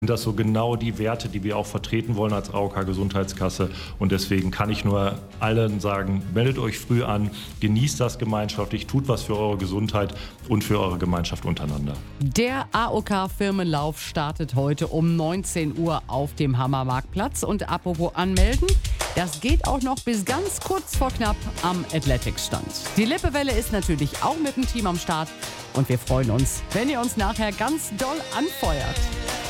Das so genau die Werte, die wir auch vertreten wollen als AOK Gesundheitskasse. Und deswegen kann ich nur allen sagen, meldet euch früh an, genießt das gemeinschaftlich, tut was für eure Gesundheit und für eure Gemeinschaft untereinander. Der AOK-Firmenlauf startet heute um 19 Uhr auf dem Hammermarktplatz. Und apropos anmelden, das geht auch noch bis ganz kurz vor knapp am Athletics-Stand. Die Lippewelle ist natürlich auch mit dem Team am Start. Und wir freuen uns, wenn ihr uns nachher ganz doll anfeuert.